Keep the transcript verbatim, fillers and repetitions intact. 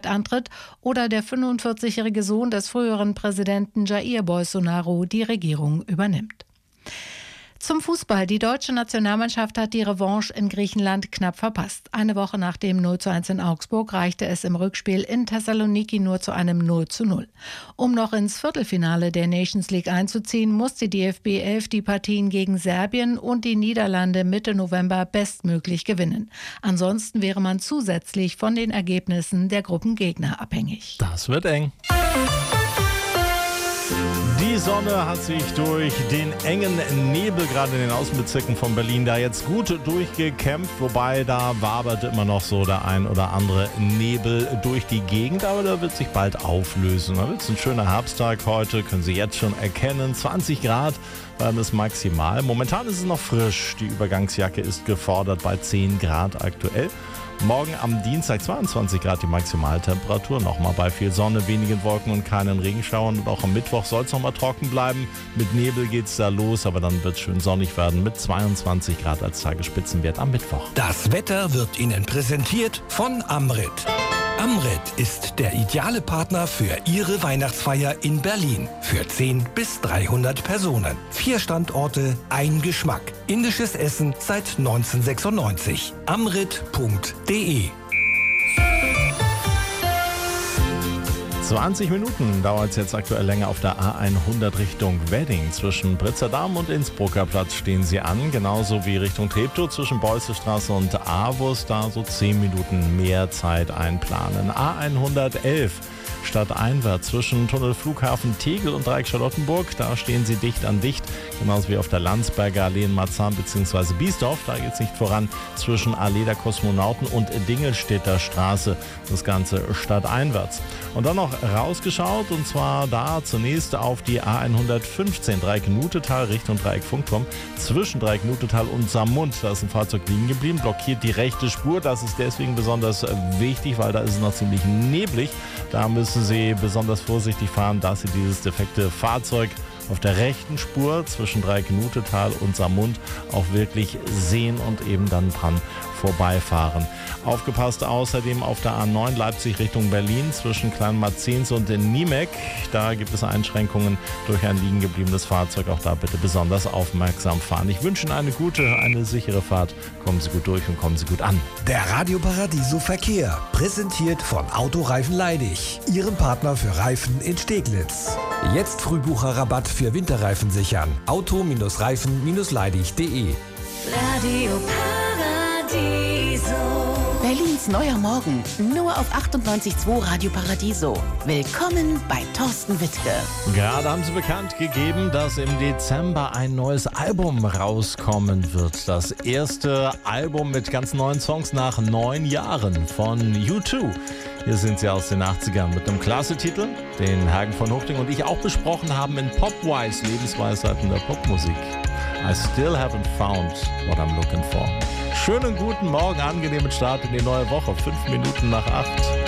antritt oder der fünfundvierzigjährige Sohn des früheren Präsidenten Jair Bolsonaro die Regierung übernimmt. Zum Fußball. Die deutsche Nationalmannschaft hat die Revanche in Griechenland knapp verpasst. Eine Woche nach dem null zu eins in Augsburg reichte es im Rückspiel in Thessaloniki nur zu einem null zu null. Um noch ins Viertelfinale der Nations League einzuziehen, muss die D F B elf die Partien gegen Serbien und die Niederlande Mitte November bestmöglich gewinnen. Ansonsten wäre man zusätzlich von den Ergebnissen der Gruppengegner abhängig. Das wird eng. Die Sonne hat sich durch den engen Nebel, gerade in den Außenbezirken von Berlin, da jetzt gut durchgekämpft. Wobei da wabert immer noch so der ein oder andere Nebel durch die Gegend. Aber der wird sich bald auflösen. Da wird es ein schöner Herbsttag heute, können Sie jetzt schon erkennen. zwanzig Grad waren es maximal. Momentan ist es noch frisch. Die Übergangsjacke ist gefordert bei zehn Grad aktuell. Morgen am Dienstag zweiundzwanzig Grad die Maximaltemperatur, nochmal bei viel Sonne, wenigen Wolken und keinen Regenschauern. Und auch am Mittwoch soll es nochmal trocken bleiben. Mit Nebel geht es da los, aber dann wird es schön sonnig werden mit zweiundzwanzig Grad als Tagesspitzenwert am Mittwoch. Das Wetter wird Ihnen präsentiert von Amrit. Amrit ist der ideale Partner für Ihre Weihnachtsfeier in Berlin. Für zehn bis dreihundert Personen. Vier Standorte, ein Geschmack. Indisches Essen seit neunzehnhundertsechsundneunzig. amrit punkt de. zwanzig Minuten dauert es jetzt aktuell länger auf der A hundert Richtung Wedding. Zwischen Pritzerdamm und Innsbrucker Platz stehen Sie an. Genauso wie Richtung Treptow zwischen Beussestraße und Avus. Da so zehn Minuten mehr Zeit einplanen. A hundertelf stadteinwärts zwischen Tunnel Flughafen Tegel und Dreieck Charlottenburg. Da stehen Sie dicht an dicht. Genauso wie auf der Landsberger Allee in Marzahn bzw. Biesdorf. Da geht es nicht voran zwischen Allee der Kosmonauten und Dingelstädter Straße. Das Ganze stadteinwärts. Und dann noch rausgeschaut, und zwar da zunächst auf die A hundertfünfzehn Dreieck Nutetal Richtung Dreieck Funkturm. Zwischen Dreieck Nutetal und Saarmund, da ist ein Fahrzeug liegen geblieben, blockiert die rechte Spur. Das ist deswegen besonders wichtig, weil da ist es noch ziemlich neblig. Da müssen Sie besonders vorsichtig fahren, dass Sie dieses defekte Fahrzeug auf der rechten Spur zwischen Dreieck Nutetal und Saarmund auch wirklich sehen und eben dann dran vorbeifahren. Aufgepasst außerdem auf der A neun Leipzig Richtung Berlin zwischen Kleinmarzens und Niemek. Da gibt es Einschränkungen durch ein liegen gebliebenes Fahrzeug. Auch da bitte besonders aufmerksam fahren. Ich wünsche Ihnen eine gute, eine sichere Fahrt. Kommen Sie gut durch und kommen Sie gut an. Der Radio Paradiso Verkehr, präsentiert von Autoreifen Leidig, Ihrem Partner für Reifen in Steglitz. Jetzt Frühbucherrabatt für Winterreifen sichern. Auto-Reifen Leidig punkt de. Radio Paradiso. Berlins neuer Morgen, nur auf achtundneunzig Komma zwei Radio Paradiso. Willkommen bei Thorsten Wittke. Gerade haben Sie bekannt gegeben, dass im Dezember ein neues Album rauskommen wird. Das erste Album mit ganz neuen Songs nach neun Jahren von U zwei. Hier sind sie aus den achtzigern mit einem klasse Titel, den Hagen von Huchting und ich auch besprochen haben in Popwise, Lebensweisheiten der Popmusik. I still haven't found what I'm looking for. Schönen guten Morgen, angenehmen Start in die neue Woche. Fünf Minuten nach acht.